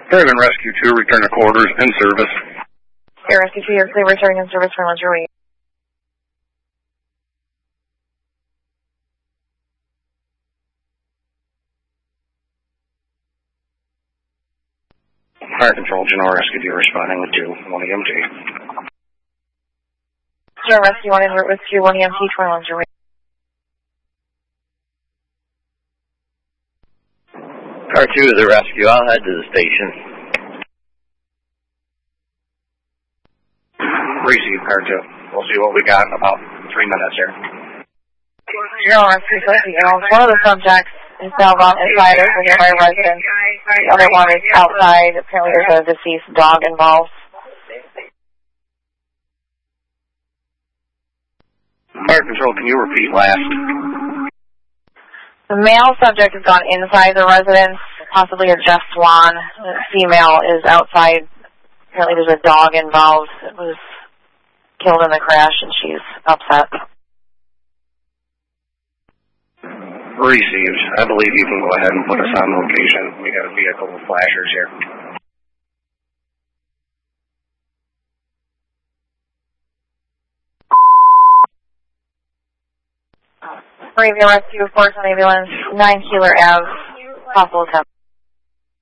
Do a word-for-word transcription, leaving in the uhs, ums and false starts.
Fairhaven Rescue two, return to quarters, in service. Air Rescue two, you're clear returning in service for Lingerie. Fire Control, Genoa Rescue two, responding with two, one E M T. Genoa Rescue one, in route with two, one E M T, twenty Lingerie. Car two is a rescue. I'll head to the station. Receive, Car two. We'll see what we got in about three minutes here. Genoa Rescue fifty, one of the subjects is now gone inside of the nearby residence. The other one is outside. Apparently there's a deceased dog involved. Fire Control, can you repeat last? The male subject has gone inside the residence, possibly a Jeff Swan. The female is outside. Apparently there's a dog involved that was killed in the crash, and she's upset. Received. I believe you can go ahead and put us on location. We got a vehicle with flashers here. Raven Rescue, Force on Ambulance, nine Keeler Ave, possible attempt.